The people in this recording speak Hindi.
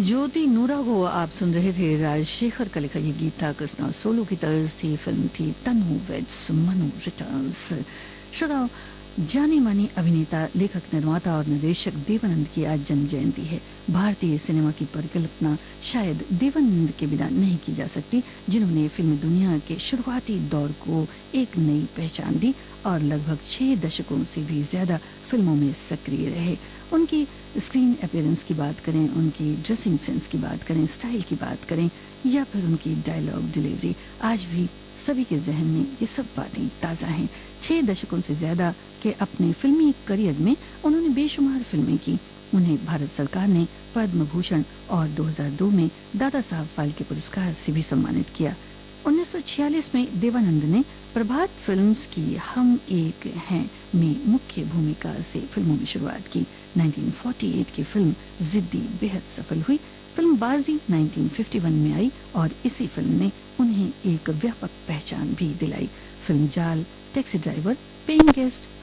ज्योति नूरा को आप सुन रहे थे। राजशेखर का लिखा ये गीत था। कृष्णा सोलू की तर्ज थी। फिल्म थी तनु वेड्स मनु रिटर्न्स। श्रोताओं, जाने माने अभिनेता, लेखक, निर्माता और निर्देशक देवानंद की आज जन्म जयंती है। भारतीय सिनेमा की परिकल्पना शायद देवानंद के बिना नहीं की जा सकती, जिन्होंने फिल्मी दुनिया के शुरुआती दौर को एक नई पहचान दी और लगभग 6 दशकों से भी ज्यादा फिल्मों में सक्रिय रहे। उनकी स्क्रीन अपीयरेंस की बात करें, उनकी ड्रेसिंग सेंस की बात करें, स्टाइल की बात करें या फिर उनकी डायलॉग डिलीवरी, आज भी सभी के जहन में ये सब बातें ताज़ा हैं। 6 दशकों से ज्यादा के अपने फिल्मी करियर में उन्होंने बेशुमार फिल्में की। उन्हें भारत सरकार ने पद्म भूषण और 2002 में दादा साहब फाल्के पुरस्कार से भी सम्मानित किया। 1946 में देवानंद ने प्रभात फिल्म्स की हम एक हैं में मुख्य भूमिका से फिल्मों में शुरुआत की। 1948 की फिल्म जिद्दी बेहद सफल हुई। फिल्म बाजी 1951 में आई और इसी फिल्म ने उन्हें एक व्यापक पहचान भी दिलाई। फिल्म जाल, टैक्सी ड्राइवर, पेइंग गेस्ट,